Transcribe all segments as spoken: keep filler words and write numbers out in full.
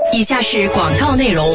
以下是广告内容。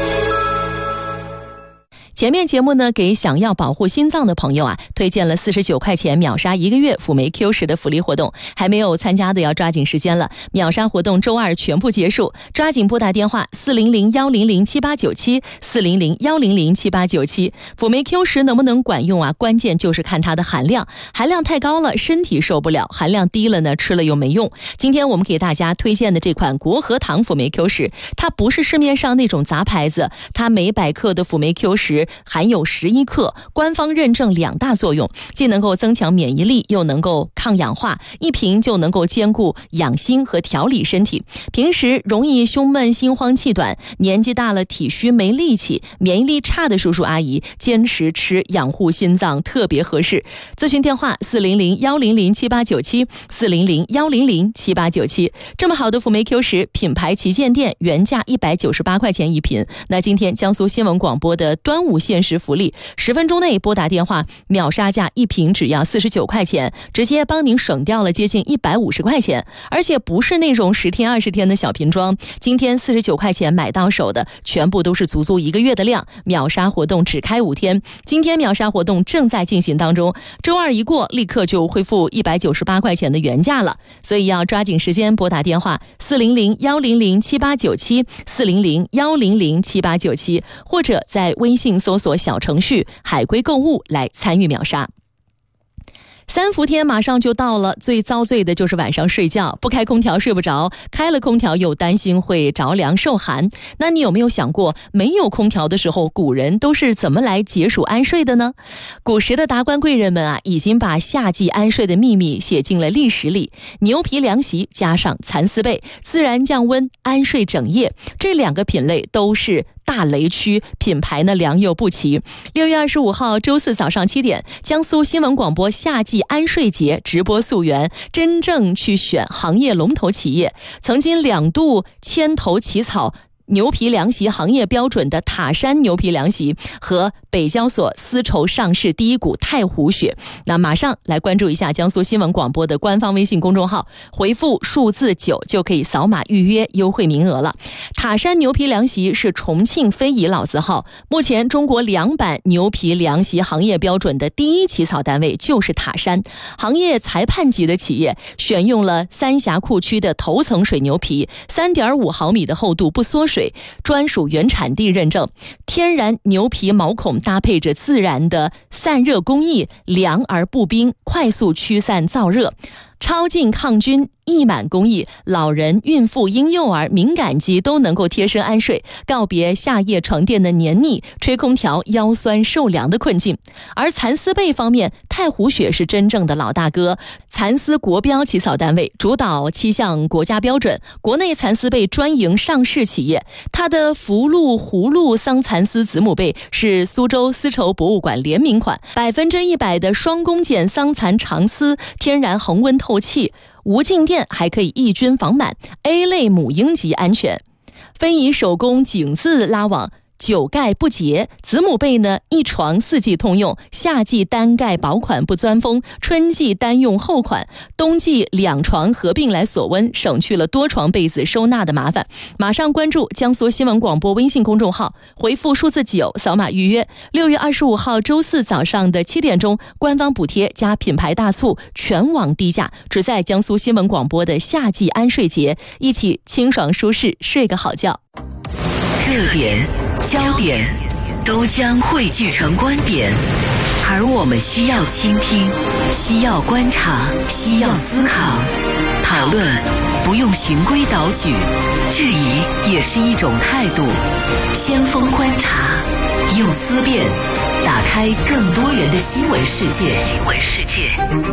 前面节目呢，给想要保护心脏的朋友啊，推荐了四十九块钱秒杀一个月辅酶 Q 十的福利活动，还没有参加的要抓紧时间了。秒杀活动周二全部结束，抓紧拨打电话四零零幺零零七八九七四零零幺零零七八九七。辅酶 Q 十能不能管用啊？关键就是看它的含量，含量太高了身体受不了，含量低了呢，吃了又没用。今天我们给大家推荐的这款国和堂辅酶 Q 十，它不是市面上那种杂牌子，它每百克的辅酶 Q 十含有十一克，官方认证两大作用，既能够增强免疫力，又能够抗氧化，一瓶就能够兼顾养心和调理身体。平时容易胸闷、心慌气短，年纪大了体虚没力气，免疫力差的叔叔阿姨，坚持吃养护心脏特别合适。咨询电话四零零幺零零七八九七四零零幺零零七八九七。这么好的辅酶 Q 十，品牌旗舰店原价一百九十八块钱一瓶，那今天江苏新闻广播的端午限时福利，十分钟内拨打电话，秒杀价一瓶只要四十九块钱，直接帮您省掉了接近一百五十块钱，而且不是那种十天二十天的小瓶装，今天四十九块钱买到手的全部都是足足一个月的量。秒杀活动只开五天，今天秒杀活动正在进行当中，周二一过立刻就恢复一百九十八块钱的原价了，所以要抓紧时间拨打电话四零零幺零零七八九七四零零幺零零七八九七，或者在微信搜索小程序海龟购物来参与秒杀。三伏天马上就到了，最遭罪的就是晚上睡觉，不开空调睡不着，开了空调又担心会着凉受寒。那你有没有想过，没有空调的时候，古人都是怎么来解暑安睡的呢？古时的达官贵人们啊，已经把夏季安睡的秘密写进了历史里。牛皮凉席加上蚕丝被，自然降温，安睡整夜，这两个品类都是大雷区，品牌呢良莠不齐。六月二十五号周四早上七点，江苏新闻广播夏季安睡节直播溯源，真正去选行业龙头企业，曾经两度牵头起草牛皮凉席行业标准的塔山牛皮凉席和北交所丝绸上市第一股太湖雪。那马上来关注一下江苏新闻广播的官方微信公众号，回复数字九就可以扫码预约优惠名额了。塔山牛皮凉席是重庆非遗老字号，目前中国两版牛皮凉席行业标准的第一起草单位就是塔山，行业裁判级的企业，选用了三峡库区的头层水牛皮， 三点五毫米的厚度不缩水，专属原产地认证，天然牛皮毛孔搭配着自然的散热工艺，凉而不冰，快速驱散燥热，超净抗菌溢满工艺，老人、孕妇、婴幼儿、敏感肌都能够贴身安睡，告别夏夜床垫的黏腻，吹空调腰酸受凉的困境。而蚕丝被方面，太湖雪是真正的老大哥，蚕丝国标起草单位，主导七项国家标准，国内蚕丝被专营上市企业。它的福禄葫芦桑蚕丝子母被是苏州丝绸博物馆联名款，百分之一百的双弓剪桑蚕长丝，天然恒温透气，无静电，还可以抑菌防螨， A 类母婴级安全。非遗手工井字拉网，九盖不结，子母被呢一床四季通用，夏季单盖薄款不钻风，春季单用厚款，冬季两床合并来锁温，省去了多床被子收纳的麻烦。马上关注江苏新闻广播微信公众号，回复数字九扫码预约。六月二十五号周四早上的七点钟，官方补贴加品牌大促，全网低价，只在江苏新闻广播的夏季安睡节，一起清爽舒适睡个好觉。 热点焦点都将汇聚成观点，而我们需要倾听，需要观察，需要思考。讨论不用循规蹈矩，质疑也是一种态度。先锋观察，用思辨打开更多元的新闻世界。新闻世界。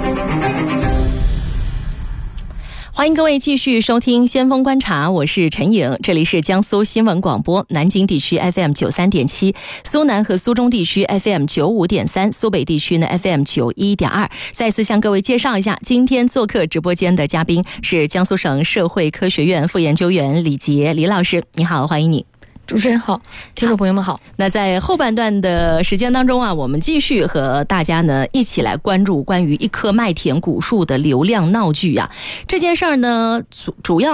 欢迎各位继续收听先锋观察，我是陈颖，这里是江苏新闻广播南京地区 F M 九十三点七， 苏南和苏中地区 F M 九十五点三， 苏北地区呢 F M 九十一点二。 再次向各位介绍一下，今天做客直播间的嘉宾是江苏省社会科学院副研究员李杰李老师，你好，欢迎你。 主持人好，听众朋友们好。 那在后半段的时间当中啊，我们继续和大家呢一起来关注关于一棵麦田古树的流量闹剧啊。这件事儿呢主主要